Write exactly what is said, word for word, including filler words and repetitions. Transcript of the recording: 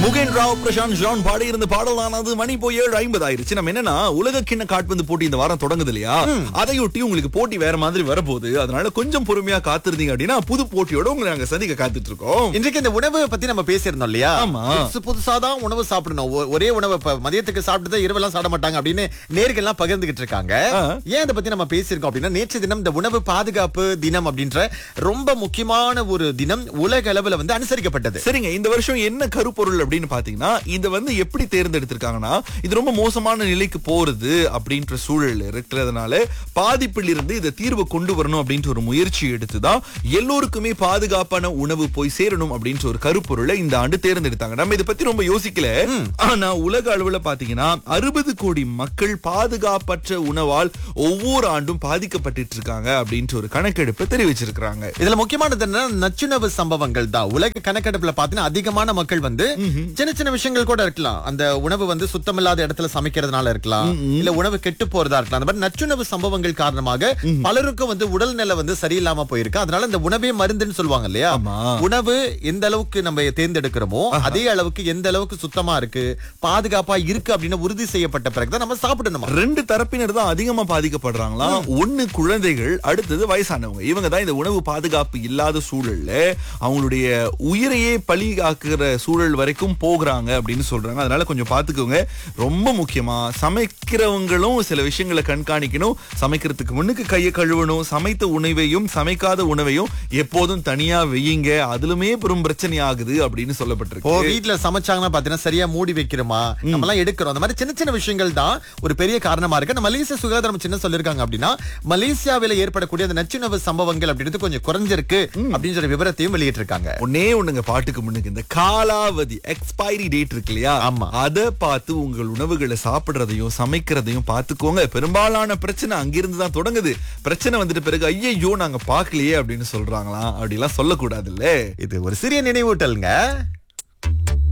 Mugen Rao Prashanth John பாடி இருந்த பாடலானது மணி போய் ஏழு ஐம்பது ஆயிருச்சு. நம்ம என்னன்னா உலக கிண்ண காட்பந்து போட்டி இந்த வாரம் தொடங்குது இல்லையா, அதையொட்டி உங்களுக்கு போட்டி வேற மாதிரி வரப்போகுது. அதனால கொஞ்சம் பொறுமையா காத்திருந்தீங்க அப்படின்னா புது போட்டியோட உங்களை நாங்க சந்திக்க காத்துட்டு இருக்கோம். இன்றைக்கு இந்த உணவு பத்தி நம்ம பேசியிருந்தோம் இல்லையா? ஆமா. புதுசு புதுசாதான் உணவு சாப்பிடணும், ஒ- ஒரே உணவு இப்ப மதியத்துக்கு சாப்பிட்டு இரவெல்லாம் சாப்பிட மாட்டாங்க அப்படின்னு நேர்கள் எல்லாம் பகிர்ந்துகிட்டு இருக்காங்க. ஏன் இதை பத்தி நம்ம பேசியிருக்கோம் அப்படின்னா, நேற்று தினம் இந்த உணவு பாதுகாப்பு தினம் அப்படின்ற ரொம்ப முக்கியமான ஒரு தினம் உலக அளவுல வந்து அனுசரிக்கப்பட்டது. சரிங்க, இந்த வருஷம் என்ன கருப்பொருள் அப்படின்னு பாத்தீங்கன்னா, இதை வந்து எப்படி தேர்ந்தெடுத்திருக்காங்கன்னா, இது ரொம்ப மோசமான நிலைக்கு போறது அப்படின்ற சூழல் இருக்கிறதுனால பாதிப்பில் இருந்து இதை தீர்வு கொண்டு வரணும் அப்படின்ற ஒரு முயற்சி எடுத்துதான் எல்லோருக்குமே பாதுகாப்பான உணவு போய் சேரணும் அப்படின்ற ஒரு கருப்பொருளை இந்த ஆண்டு தேர்ந்தெடுத்தாங்க. நம்ம இதை பத்தி ரொம்ப யோசிக்கல, ஆனா உலக அளவுல பாத்தீங்கன்னா அறுபது கோடி மக்கள் பாதுகாப்பற்ற உணவால் ஒவ்வொரு ஆண்டும் பாதிக்கப்பட்டு இருக்காங்க அப்படின்ற ஒரு கணக்கெடுப்பு தெரிவிச்சிருக்காங்க. இதுல முக்கியமானது என்ன, நச்சுணவு சம்பவங்கள் தான். உலக கணக்கெடுப்புல பாத்தீங்கன்னா அதிகமான மக்கள் வந்து சின்ன சின்ன விஷயங்கள் கூட இருக்கலாம், அந்த உணவு வந்து சுத்தமில்லாத இடத்துல சமைக்கிறதுனால இருக்கலாம், இல்ல உணவு கெட்டு போறதா இருக்கலாம். அந்த மாதிரி நச்சுணவு சம்பவங்கள் காரணமாக பலருக்கும் வந்து உடல்நிலை வந்து சரியில்லாம போயிருக்கு. அதனால இந்த உணவே மருந்துன்னு சொல்லுவாங்க இல்லையா? உணவு எந்த அளவுக்கு நம்ம தேர்ந்தெடுக்கிறோமோ அதே அளவுக்கு எந்த அளவுக்கு சுத்தமா இருக்கு, பாதுகாப்பா இருக்கு அப்படின்னு உறுதி செய்யப்பட்ட பிறகுதான் நம்ம சாப்பிடணுமா. ரெண்டு தரப்பினர் தான் அதிகமா பாதிக்கப்படுறாங்களா. ஒண்ணு குழந்தைகள், அடுத்தது வயசானவங்க. இவங்க தான் இந்த உணவு பாதுகாப்பு இல்லாத சூழல்ல அவங்களுடைய உயிரையே பலி காக்குற சூழல் வரைக்கும் போகிறாங்க அப்படின்னு சொல்றாங்க. அதனால கொஞ்சம் பாத்துக்கோங்க. ரொம்ப முக்கியமா சமைக்கிறவங்களும் சில விஷயங்களை கண்காணிக்கணும். சமைக்கிறதுக்கு முன்னுக்கு கையை கழுவணும். சமைத்த உணவையும் சமைக்காத உணவையும் எப்போதும் தனியா வையுங்க, அதுலுமே பெரும் பிரச்சனை ஆகுது அப்படின்னு ஓ, சொல்லப்பட்டிருக்கு. வீட்டுல சமைச்சாங்கன்னா பாத்தீங்கன்னா சரியா மூடி வைக்கிறோமா, நம்ம எல்லாம் எடுக்கிறோம். அந்த மாதிரி சின்ன சின்ன விஷயங்கள் தான் ஒரு பெரிய காரணமா இருக்கு. நம்ம மலேசிய சுகாதார அமைச்சு என்ன சொல்லிருக்காங்க அப்படின்னா, மலேசியாவில ஏற்படக்கூடிய அந்த நச்சுணவு சம்பவங்கள் அப்படின்றது கொஞ்சம் குறைஞ்சிருக்கு அப்படின்ற விவரத்தையும் வெளியிட்டு இருக்காங்க. ஒன்னே ஒண்ணுங்க, பாட்டுக்கு முன்னுக்கு இந்த காலாவதி எக்ஸ்பைரி டேட் இருக்கு இல்லையா, ஆமா. அத பார்த்து உங்கள் உணவுகளை சாப்பிடுறதையும் சமைக்கிறதையும் பார்த்துக்கோங்க. பெரும்பாலான பிரச்சனை அங்கிருந்து தான் தொடங்குது. பிரச்சனை வந்துட்டு பிறகு ஐயோ நாங்க பாக்கலையே அப்படின்னு சொல்றாங்களாம். அப்படிலாம் சொல்லக்கூடாது இல்ல. இது ஒரு சிறிய நினைவூட்டலுங்க.